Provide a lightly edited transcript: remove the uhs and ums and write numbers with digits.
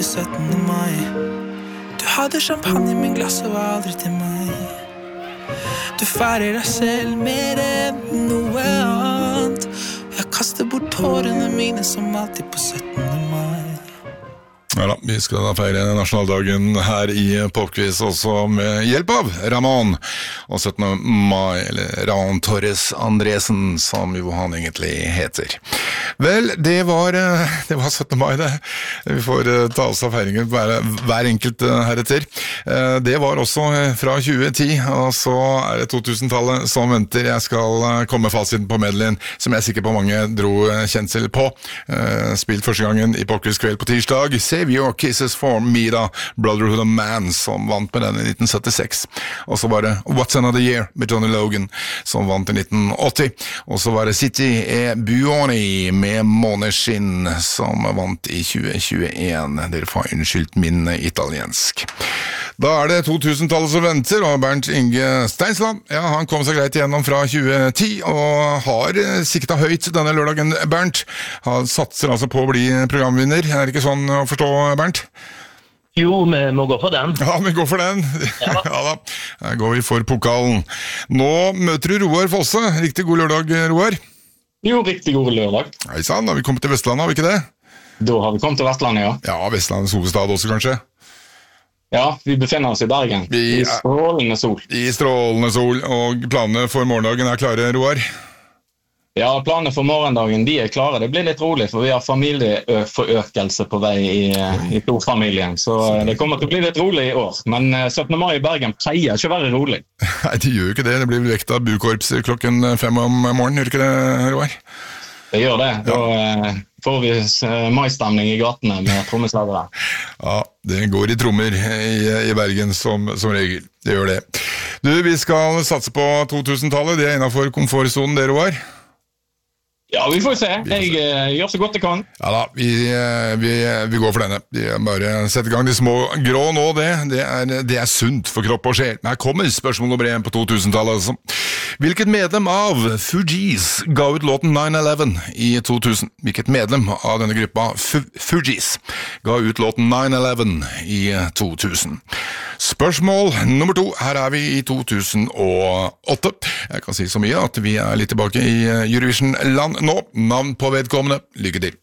til 17. mai. Du hadde champagne, men glasset var aldri til meg. Du feirer deg selv mer enn noe annet. Jeg kaster bort tårene mine som alltid på 17. mai. Ja da, vi skal da feire nasjonaldagen her i Popquiz også med hjelp av Ramón og 17. mai, eller Ramón Torres Andresen, som jo han egentlig heter. Vel, det var 17. mai det. Vi får ta oss av feiringen hver enkelt heretter. Det var også fra 2010, og så det 2000-tallet som venter. Jeg skal komme med fasiten på medleyen, som jeg er sikker på mange dro kjensel på. Spilt første gangen i Popquiz kveld på tirsdag. Save Your Kisses for Me, da, Brotherhood of Man, som vant med den i 1976. Og så var det What's Another Year med Johnny Logan, som vant i 1980. Og så var det City e Buoni med Måneskinn, som vant i 2021. Dere får unnskyldt min italiensk. Da det 2000-tallet som venter, og Bernt Inge Steinsland, ja, han kom seg greit igjennom fra 2010, og har siktet høyt denne lørdagen, Bernt. Han satser altså på å bli programvinner, det ikke sånn å forstå, Bernt? Jo, vi må gå for den. Ja, vi går for den. Ja, ja da, her går vi for pokalen. Nå møter du Roar Fosse. Riktig god lørdag, Roar. Jo, riktig god lørdag. Hei sann, da har vi kommet til Vestlandet, har vi ikke det? Da har vi kommet til Vestlandet, ja. Ja, Vestlandets hovedstad også, kanskje. Ja, vi befinner oss i Bergen. I strålende sol. I strålende sol, og planene for morgendagen klare, Roar? Ja, planene for morgendagen, de klare. Det blir litt rolig, for vi har familieforøkelse på vei i storfamilien, så det kommer til å bli litt rolig i år. Men 17. mai i Bergen pleier ikke å være rolig. Nei, det gjør jo ikke det. Det blir vekt av bukorps klokken 5 om morgenen, gjør ikke det, Roar? Det gjør det. Da får vi maistemning i gatene med trommeslagere. Ja, det går i trommer i Bergen som regel. Det gjør det. Du, vi skal satse på 2000-tallet. Det innenfor komfortzonen, det, Roar? Ja, vi får se. Jeg gjør så godt jeg kan. Ja da, vi går for denne. Vi bare setter i gang de små grå nå, det sunt for kropp og sjel. Men her kommer spørsmål nummer 1 på 2000-tallet. Altså. Hvilket medlem av Fugees ga ut låten 9/11 i 2000? Hvilket medlem av denne gruppa Fugees ga ut låten 9/11 i 2000? Spørsmål nummer 2. Her vi i 2008. Jeg kan si så mye at vi litt tilbake i Eurovision-land nå. Navn på vedkommende. Lykke til.